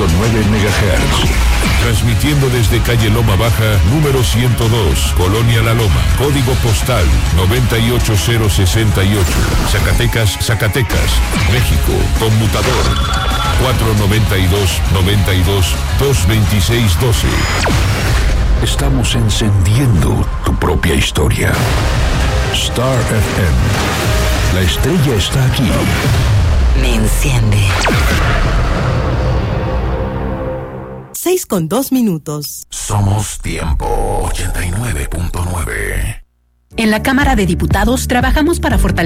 MHz. Transmitiendo desde calle Loma Baja, número 102, Colonia La Loma, código postal 98068, Zacatecas, México, conmutador 492-92-226-12. Estamos encendiendo tu propia historia. Star FM. La estrella está aquí. Me enciende. 6:02. Somos Tiempo 89.9. En la Cámara de Diputados trabajamos para fortalecer